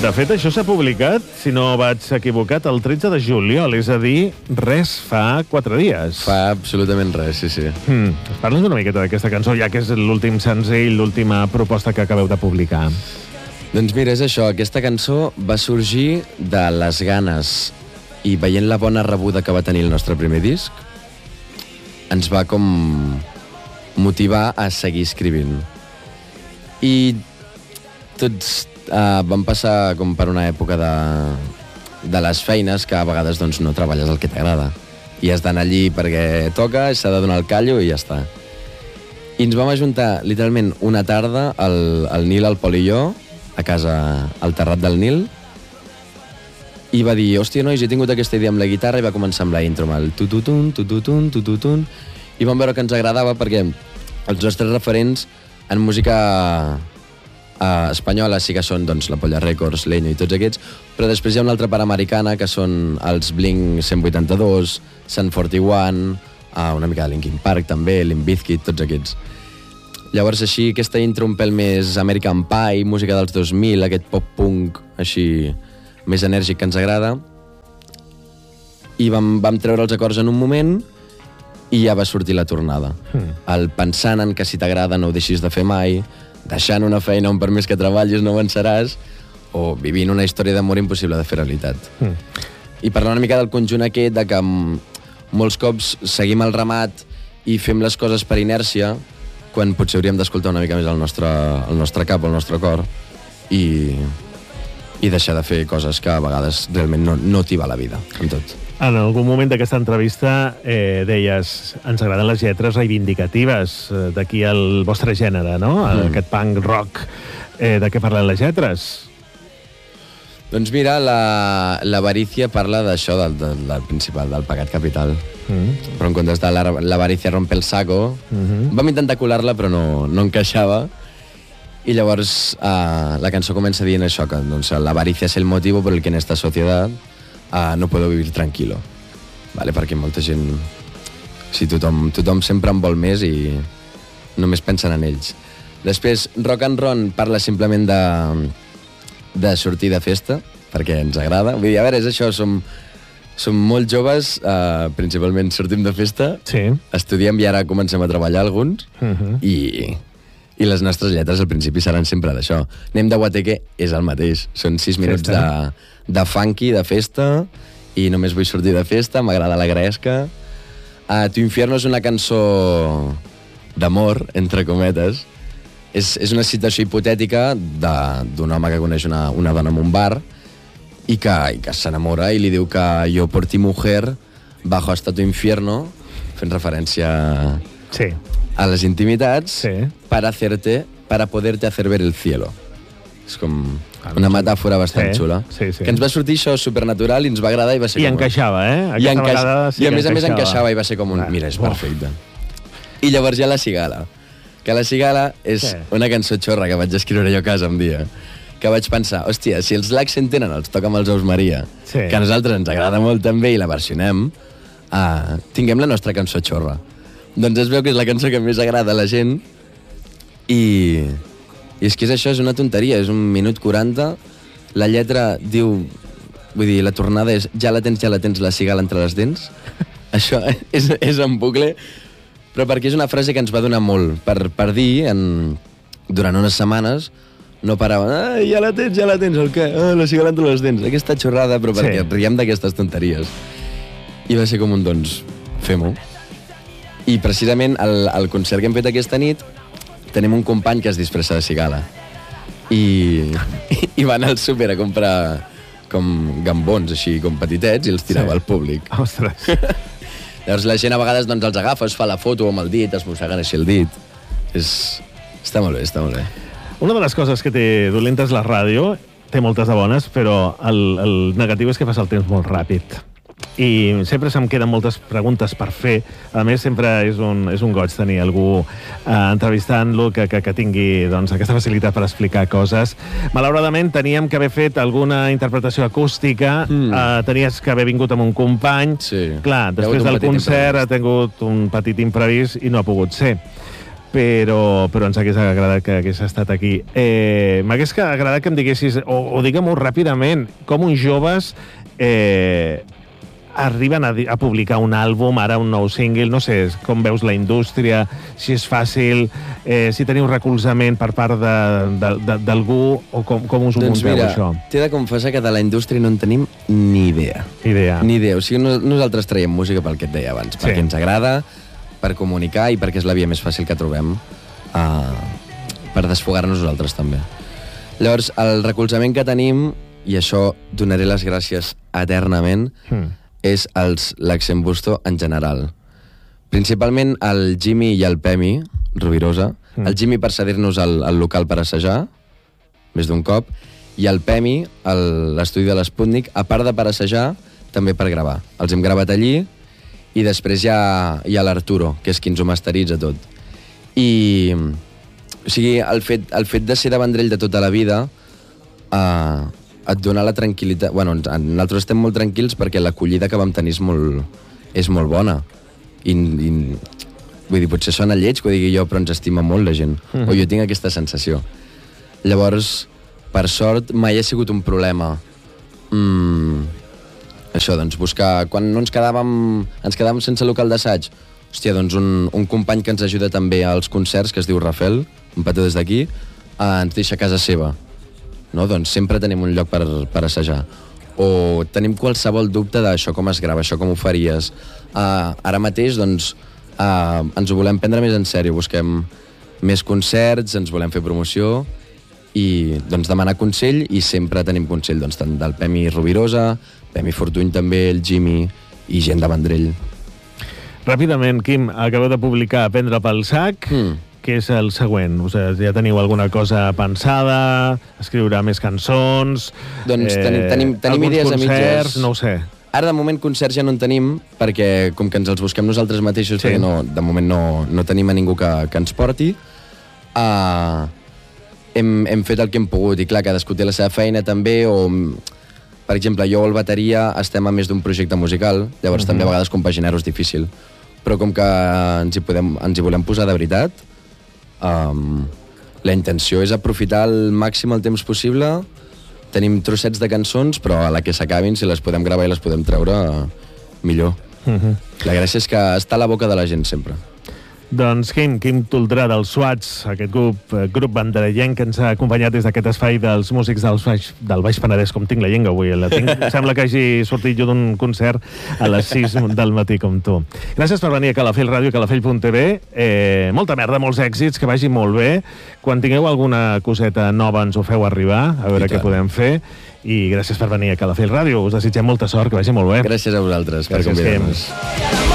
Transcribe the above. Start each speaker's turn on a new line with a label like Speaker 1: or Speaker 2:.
Speaker 1: De fet, això s'ha publicat, si no vaig equivocat, el 13 de juliol, és a dir, res fa 4 dies.
Speaker 2: Fa absolutament res, sí.
Speaker 1: Parles una miqueta d'aquesta cançó, ja que és l'últim senzill, l'última proposta que acabeu de publicar.
Speaker 2: Doncs mira, és això, aquesta cançó va sorgir de les ganes i veient la bona rebuda que va tenir el nostre primer disc, ens va com motivar a seguir escrivint. I tots vam passar com per una època de les feines que a vegades doncs, no treballes el que t'agrada. I has d'anar allí perquè toca, s'ha de donar el callo i ja està. I ens vam ajuntar literalment una tarda, el Nil, el Pol i jo, a casa, al terrat del Nil, i va dir, hòstia, nois, he tingut aquesta idea amb la guitarra, i va començar amb la intro, amb el tututun, tututun, tututun, i vam veure que ens agradava perquè els nostres referents en música espanyola sí que són doncs, la Polla Records, Leño i tots aquests, però després hi ha una altra part americana que són els Blink 182, Sun 41, una mica de Linkin Park també, Limp Bizkit, tots aquests. Llavors així, aquesta intro un pèl més American Pie, música dels 2000, aquest pop-punk així més enèrgic que ens agrada, i vam treure els acords en un moment i ja va sortir la tornada. El pensant en que si t'agrada no ho deixis de fer mai, deixant una feina on per més que treballis no avançaràs, o vivint una història d'amor impossible de fer realitat. I parlar una mica del conjunt aquest, de que molts cops seguim el ramat i fem les coses per inèrcia, quan potser hauríem d'escoltar una mica més el nostre cap, el nostre cor, i deixar de fer coses que a vegades realment no t'hi va la vida, amb tot.
Speaker 1: En algun moment d'aquesta entrevista deies, ens agraden les lletres reivindicatives d'aquí el vostre gènere, no? Aquest punk rock. De què parlen les lletres?
Speaker 2: Doncs mira, l'avarícia parla d'això, del principal, del pecat capital. Però en comptes de l'avarícia rompe el saco, vam intentar colar-la però no encaixava. I llavors la cançó comença dient això, que doncs, l'avarícia és el motiu por el que en esta sociedad no puedo vivir tranquilo. Vale? Perquè molta gent... Sí, tothom sempre en vol més i només pensen en ells. Després, Rock and Ron parla simplement de sortir de festa, perquè ens agrada. Vull dir, a veure, és això, som molt joves, principalment sortim de festa, estudiem i ara comencem a treballar alguns, i les nostres lletres al principi seran sempre d'això. Anem de guateque, és el mateix. Són 6 minuts de funky, de festa, i només vull sortir de festa, m'agrada la gresca. Tu Infierno és una cançó d'amor, entre cometes. És una situació hipotètica d'un home que coneix una dona en un bar i que s'enamora i li diu que jo por ti mujer bajo hasta tu infierno, fent referència a les intimitats, para poderte hacer ver el cielo. És com una metàfora bastant xula. Que ens va sortir això supernatural i ens va agradar i va ser com...
Speaker 1: I encaixava,
Speaker 2: I a més encaixava i va ser com un... Mira, és perfecte. I llavors hi ha La Cigala. Que La Cigala és una cançó xorra que vaig escriure jo a casa un dia. Que vaig pensar, hòstia, si els Lacs s'entenen, els toca amb els Ous Maria, que a nosaltres ens agrada molt també i la versionem, tinguem la nostra cançó xorra. Doncs es veu que és la cançó que més agrada a la gent i és que és això, és una tonteria, és 1 minut 40, la lletra diu, vull dir, la tornada és ja la tens, la cigala entre les dents. Això és en bucle, però perquè és una frase que ens va donar molt per dir, durant unes setmanes, no parava, ja la tens, el què? La cigala entre les dents, aquesta xorrada, però perquè riem d'aquestes tonteries. I va ser com un, doncs, fem-ho. I precisament al concert que hem fet aquesta nit tenim un company que es disfressa de cigala i va anar al súper a comprar com gambons així com petitets i els tirava al públic.
Speaker 1: Ostres.
Speaker 2: Llavors la gent a vegades doncs, els agafa, es fa la foto amb el dit, es mosseguen així el dit. Està molt bé, està molt bé.
Speaker 1: Una de les coses que té dolenta és la ràdio, té moltes de bones, però el negatiu és que passa el temps molt ràpid. I sempre se'm queden moltes preguntes per fer. A més, sempre és un goig tenir algú entrevistant-lo que tingui doncs, aquesta facilitat per explicar coses. Malauradament, teníem que haver fet alguna interpretació acústica, tenies que haver vingut amb un company. Clar, després del concert ha tingut un petit imprevist i no ha pogut ser. però ens hagués agradat que hagués estat aquí. M'hagués agradat que em diguessis, o digue-m'ho ràpidament, com uns joves arriben a publicar un àlbum, ara un nou single, no sé, com veus la indústria, si és fàcil, si teniu recolzament per part d'algú, o com us ho munteu, això?
Speaker 2: T'he de confessar que de la indústria no en tenim ni idea. Ni idea. O sigui, nosaltres traiem música pel que et deia abans, perquè ens agrada, per comunicar i perquè és la via més fàcil que trobem per desfogar-nos nosaltres també. Llavors, el recolzament que tenim, i això donaré les gràcies eternament, és l'Accent Busto en general. Principalment el Jimmy i el Pemi, Rubirosa. El Jimmy per cedir-nos el local per assajar, més d'un cop, i el Pemi, l'estudi de l'Sputnik, a part de per assajar, també per gravar. Els hem gravat allí, i després hi ha l'Arturo, que és qui ens ho masteritza tot. I, o sigui, el fet de ser de Vendrell de tota la vida et dona la tranquil·litat. Bueno, nosaltres estem molt tranquils perquè l'acollida que vam tenir és molt bona. Vull dir, potser sona lleig que ho digui jo, però ens estima molt la gent. O jo tinc aquesta sensació. Llavors, per sort, mai ha sigut un problema. Això, doncs, buscar... Quan no ens quedàvem sense local d'assaig, hòstia, doncs un company que ens ajuda també als concerts, que es diu Rafael, un petó des d'aquí, ens deixa a casa seva. No? Doncs sempre tenim un lloc per assajar. O tenim qualsevol dubte d'això com es grava, això com ho faries. Ara mateix, doncs, ens ho volem prendre més en sèrio. Busquem més concerts, ens volem fer promoció i doncs demanar consell, i sempre tenim consell, doncs, tant del Pemi Rubirosa, Pemi Fortuny també, el Jimmy i gent de Vendrell.
Speaker 1: Ràpidament, Quim, acabeu de publicar Prendre pel sac. Què és el següent? O sigui, ja teniu alguna cosa pensada? Escriure més cançons?
Speaker 2: Doncs tenim idees a mitges.
Speaker 1: Concerts? No ho sé.
Speaker 2: Ara, de moment, concerts ja no en tenim, perquè com que ens els busquem nosaltres mateixos, perquè de moment no tenim a ningú que ens porti. Hem fet el que hem pogut, i clar, cadascú té la seva feina també, o... Per exemple, jo o el bateria estem a més d'un projecte musical, llavors també a vegades compaginar-ho és difícil. Però com que ens hi volem posar de veritat, la intenció és aprofitar al màxim el temps possible. Tenim trossets de cançons, però a la que s'acabin, si les podem gravar i les podem treure, millor. La gràcia és que està a la boca de la gent sempre.
Speaker 1: Doncs Quim Toldrà dels Swats, aquest grup banderellenc que ens ha acompanyat des d'aquest espai dels músics del Baix Penedès, com tinc la llengua avui. Sembla que hagi sortit jo d'un concert a les 6 del matí com tu. Gràcies per venir a Calafell Ràdio, calafell.tv. Molta merda, molts èxits, que vagi molt bé. Quan tingueu alguna coseta nova ens ho feu arribar, a veure què podem fer. I gràcies per venir a Calafell Ràdio. Us desitgem molta sort, que vagi molt bé.
Speaker 2: Gràcies a vosaltres per convidar-nos.